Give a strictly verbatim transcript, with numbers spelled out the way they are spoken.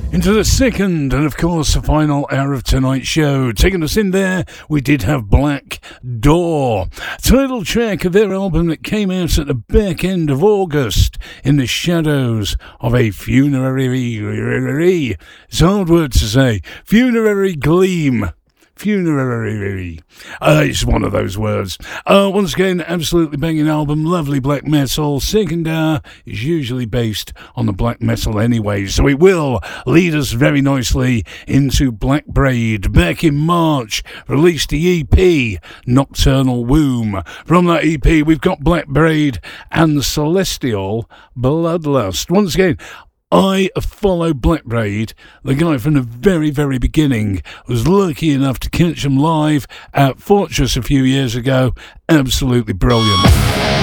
Into the second and, of course, the final hour of tonight's show. Taking us in there, we did have Black Door, title track of their album that came out at the back end of August, In the Shadows of a Funerary... It's a hard word to say. Funerary Gleam. Funerary. Uh, it's one of those words. Uh, once again, absolutely banging album, lovely black metal. Second hour is usually based on the black metal anyway, so it will lead us very nicely into Black Braid. Back in March, released the E P, Nocturnal Womb. From that E P, we've got Black Braid and Celestial Bloodlust. Once again, I follow Black Braid, the guy from the very, very beginning. Was lucky enough to catch him live at Fortress a few years ago. Absolutely brilliant.